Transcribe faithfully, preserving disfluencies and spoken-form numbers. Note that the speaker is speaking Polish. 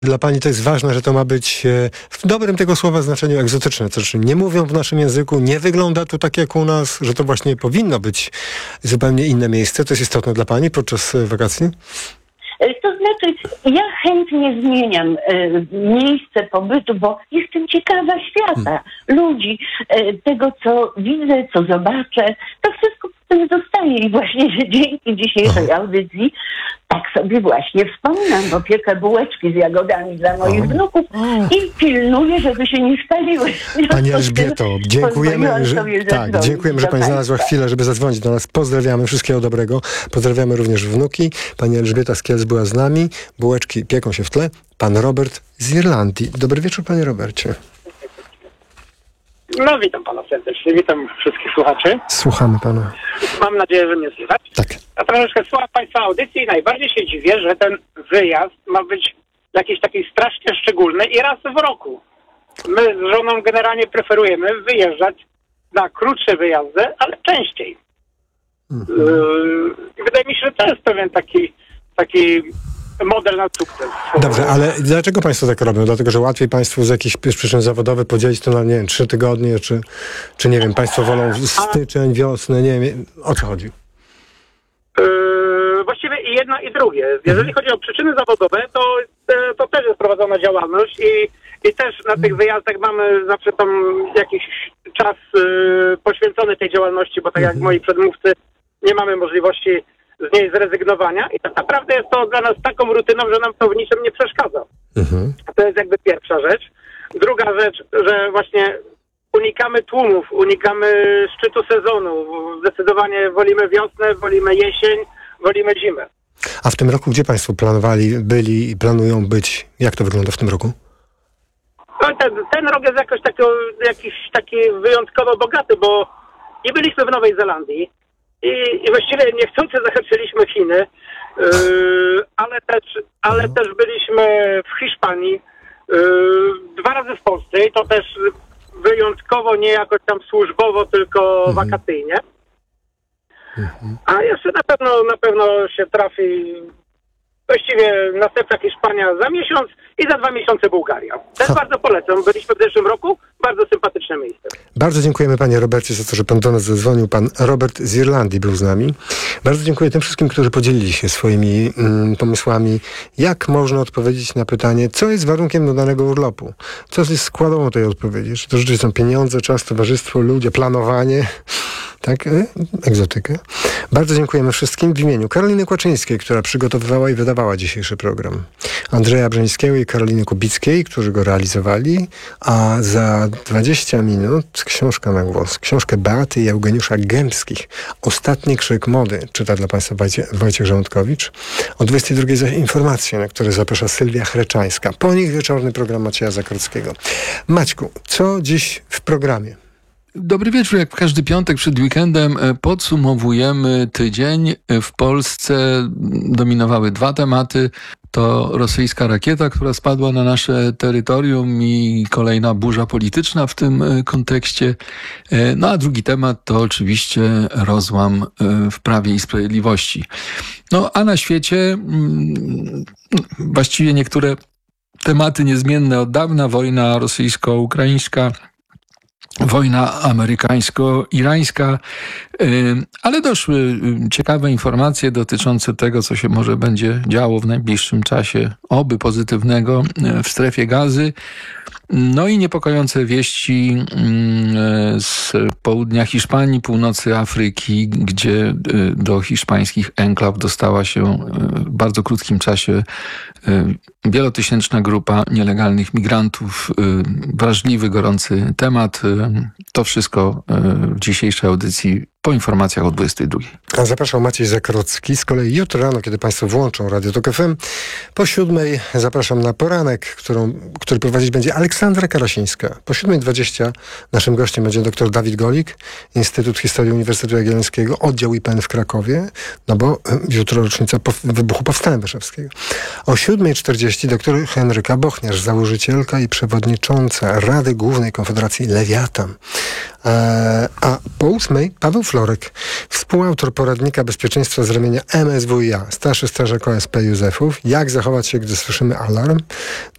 Dla pani to jest ważne, że to ma być w dobrym tego słowa znaczeniu egzotyczne. To znaczy nie mówią w naszym języku, nie wygląda to tak jak u nas, że to właśnie powinno być zupełnie inne miejsce. To jest istotne dla pani podczas wakacji? To znaczy, ja chętnie zmieniam e, miejsce pobytu, bo jestem ciekawa świata, hmm. ludzi, e, tego, co widzę, co zobaczę. To wszystko potem zostaje i właśnie, że dzięki dzisiejszej audycji tak sobie właśnie wspominam, bo piekę bułeczki z jagodami dla moich o. wnuków i pilnuję, żeby się nie spaliły. Pani Elżbieto, dziękujemy, że, tak, dziękujemy, że pani znalazła chwilę, żeby zadzwonić do nas. Pozdrawiamy, wszystkiego dobrego. Pozdrawiamy również wnuki. Pani Elżbieta z Kielc była z nami. Bułeczki pieką się w tle. Pan Robert z Irlandii. Dobry wieczór, panie Robercie. No, witam pana serdecznie, witam wszystkich słuchaczy. Słuchamy pana. Mam nadzieję, że mnie słychać. Tak. Ja troszeczkę słucham państwa audycji i najbardziej się dziwię, że ten wyjazd ma być jakiś taki strasznie szczególny i raz w roku. My z żoną generalnie preferujemy wyjeżdżać na krótsze wyjazdy, ale częściej. Mhm. Yy, wydaje mi się, że to jest pewien taki, taki model na sukces. Dobrze, ale dlaczego państwo tak robią? Dlatego, że łatwiej państwu z jakichś przyczyn zawodowych podzielić to na, nie wiem, trzy tygodnie, czy, czy nie wiem, państwo wolą styczeń, wiosnę, nie wiem, o co chodzi? Yy, właściwie i jedno i drugie. Jeżeli mhm. chodzi o przyczyny zawodowe, to, to też jest prowadzona działalność i, i też na tych wyjazdach mamy zawsze tam jakiś czas yy, poświęcony tej działalności, bo tak jak mhm. moi przedmówcy, nie mamy możliwości z niej zrezygnowania i tak naprawdę jest to dla nas taką rutyną, że nam to w niczym nie przeszkadza. Mhm. To jest jakby pierwsza rzecz. Druga rzecz, że właśnie unikamy tłumów, unikamy szczytu sezonu. Zdecydowanie wolimy wiosnę, wolimy jesień, wolimy zimę. A w tym roku gdzie państwo planowali, byli i planują być? Jak to wygląda w tym roku? No, ten, ten rok jest jakoś taki, jakiś taki wyjątkowo bogaty, bo nie byliśmy w Nowej Zelandii, I, I właściwie niechcący zahaczyliśmy Chiny, yy, ale, też, ale też byliśmy w Hiszpanii, yy, dwa razy w Polsce i to też wyjątkowo nie jakoś tam służbowo, tylko mhm. wakacyjnie. Mhm. A jeszcze na pewno, na pewno się trafi właściwie następna Hiszpania za miesiąc i za dwa miesiące Bułgaria. Też ha. bardzo polecam. Byliśmy w zeszłym roku. Bardzo sympatyczne miejsce. Bardzo dziękujemy panie Robercie za to, że pan do nas zadzwonił. Pan Robert z Irlandii był z nami. Bardzo dziękuję tym wszystkim, którzy podzielili się swoimi mm, pomysłami, jak można odpowiedzieć na pytanie, co jest warunkiem do danego urlopu. Co jest składową tej odpowiedzi? Czy to rzeczywiście są pieniądze, czas, towarzystwo, ludzie, planowanie, tak, egzotykę. Bardzo dziękujemy wszystkim w imieniu Karoliny Kłaczyńskiej, która przygotowywała i wydawała dzisiejszy program. Andrzeja Brzeńskiego i Karoliny Kubickiej, którzy go realizowali, a za dwadzieścia minut książka na głos. Książkę Beaty i Eugeniusza Gębskich. Ostatni krzyk mody. Czyta dla państwa Wojciech, Wojciech Żołądkowicz. O dwudziestej drugiej zaś informacje, na które zaprasza Sylwia Chreczańska. Po nich wieczorny program Macieja Zakrockiego. Maćku, co dziś w programie? Dobry wieczór. Jak w każdy piątek przed weekendem podsumowujemy tydzień. W Polsce dominowały dwa tematy. To rosyjska rakieta, która spadła na nasze terytorium i kolejna burza polityczna w tym kontekście. No a drugi temat to oczywiście rozłam w Prawie i Sprawiedliwości. No a na świecie właściwie niektóre tematy niezmienne od dawna. Wojna rosyjsko-ukraińska, wojna amerykańsko-irańska, ale doszły ciekawe informacje dotyczące tego, co się może będzie działo w najbliższym czasie, oby pozytywnego, w strefie Gazy. No i niepokojące wieści z południa Hiszpanii, północy Afryki, gdzie do hiszpańskich enklaw dostała się w bardzo krótkim czasie wielotysięczna grupa nielegalnych migrantów. Wrażliwy, gorący temat. To wszystko w dzisiejszej audycji po informacjach o dwudziestej drugiej. A zapraszał Maciej Zakrocki. Z kolei jutro rano, kiedy państwo włączą Radio Tok F M, po siódmej zapraszam na poranek, którą, który prowadzić będzie Aleksandra Karasińska. Po siódmej dwadzieścia naszym gościem będzie dr Dawid Golik, Instytut Historii Uniwersytetu Jagiellońskiego, oddział I P N w Krakowie, no bo jutro rocznica po, wybuchu Powstania Warszawskiego. O siódmej czterdzieści dr Henryka Bochniarz, założycielka i przewodnicząca Rady Głównej Konfederacji Lewiatan. E, a po ósmej Paweł Florek, współautor poradnika bezpieczeństwa z ramienia M S W i A, starszy strażak O S P Józefów. Jak zachować się, gdy słyszymy alarm?